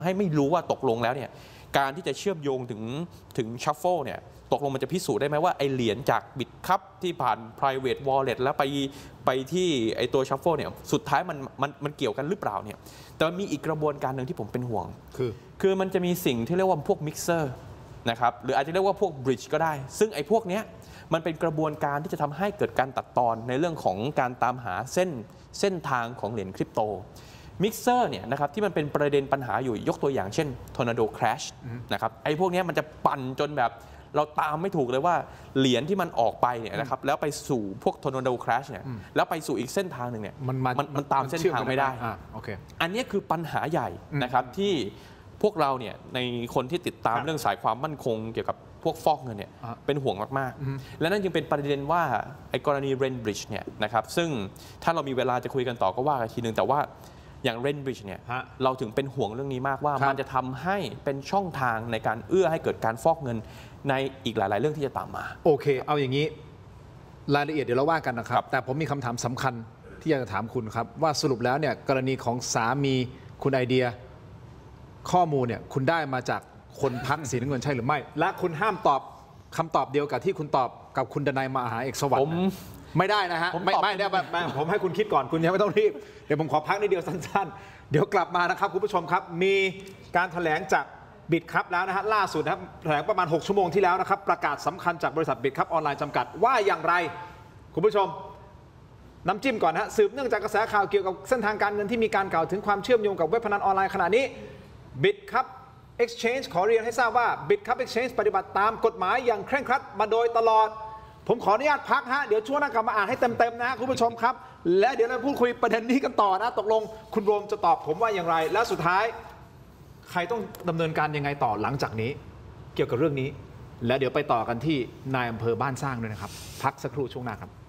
ให้ไม่รู้ว่าตกลงแล้วเนี่ยการที่จะเชื่อมโยงถึงชัฟเฟิลเนี่ยตกลงมันจะพิสูจน์ได้ไหมว่าไอเหรียญจากบิตคัพที่ผ่าน private wallet แล้วไปที่ไอตัวชัฟเฟิลเนี่ยสุดท้ายมันเกี่ยวกันหรือเปล่าเนี่ยแต่มีอีกกระบวนการหนึ่งที่ผมเป็นห่วงคือมันจะมีสิ่งที่เรียกว่าพวกมิกเซอร์นะครับหรืออาจจะเรียกว่าพวกบริดจ์ก็ได้ซึ่งไอ้พวกเนี้ยมันเป็นกระบวนการที่จะทำให้เกิดการตัดตอนในเรื่องของการตามหาเส้นทางของเหรียญคริปโตมิกเซอร์เนี่ยนะครับที่มันเป็นประเด็นปัญหาอยู่ยกตัวอย่างเช่น Tornado Crash นะครับไอ้พวกนี้มันจะปั่นจนแบบเราตามไม่ถูกเลยว่าเหรียญที่มันออกไปเนี่ยนะครับแล้วไปสู่พวก Tornado Crash เนี่ยแล้วไปสู่อีกเส้นทางหนึ่งเนี่ยมันตามเส้นทางไม่ได้อันนี้คือปัญหาใหญ่นะครับที่พวกเราเนี่ยในคนที่ติดตามเรื่องสายความมั่นคงเกี่ยวกับพวกฟอกเงินเนี่ยเป็นห่วงมากๆและนั่นยังเป็นประเด็นว่าไอ้กรณีเรนบริดจ์เนี่ยนะครับซึ่งถ้าเรามีเวลาจะคุยกันต่อก็ว่ากันทีนึงแต่ว่าอย่างเรนบริดจ์เนี่ยเราถึงเป็นห่วงเรื่องนี้มากว่ามันจะทำให้เป็นช่องทางในการเอื้อให้เกิดการฟอกเงินในอีกหลายๆเรื่องที่จะตามมาโอเคเอาอย่างนี้รายละเอียดเดี๋ยวเราว่ากันนะครับแต่ผมมีคำถามสำคัญที่อยากจะถามคุณครับว่าสรุปแล้วเนี่ยกรณีของสามีคุณไอเดียข้อมูลเนี่ยคุณได้มาจากคนพักสีน้ำเงินใช่หรือไม่และคุณห้ามตอบคำตอบเดียวกับที่คุณตอบกับคุณดนัยมหาเอกสวัสดิ์ไม่ได้นะฮะไม่ได้ผมให้คุณคิดก่อนคุณยังไม่ต้องรีบเดี๋ยวผมขอพักนิดเดียวสั้นๆเดี๋ยวกลับมานะครับคุณผู้ชมครับมีการแถลงจากบิตคัพแล้วนะฮะล่าสุดนะครับแถลงประมาณ6 ชั่วโมงที่แล้วนะครับประกาศสำคัญจากบริษัทบิตคัพออนไลน์จำกัดว่าอย่างไรคุณผู้ชมน้ำจิ้มก่อนนะสืบเนื่องจากกระแสข่าวเกี่ยวกับเส้นทางการเงินที่มีการกล่าวถึงความเชื่อมโยงกับเว็บพนันออนไลน์ขณะนี้บิตคัพExchange ขอเรียนให้ทราบว่า BitCup Exchange ปฏิบัติตามกฎหมายอย่างเคร่งครัดมาโดยตลอดผมขออนุญาตพักฮะเดี๋ยวช่วงหน้ากลับมาอ่านให้เต็มๆนะคุณผู้ชมครับและเดี๋ยวเราพูดคุยประเด็นนี้กันต่อนะตกลงคุณโรมจะตอบผมว่าอย่างไรและสุดท้ายใครต้องดำเนินการยังไงต่อหลังจากนี้เกี่ยวกับเรื่องนี้และเดี๋ยวไปต่อกันที่นายอำเภอบ้านสร้างด้วยนะครับพักสักครู่ช่วงหน้าครับ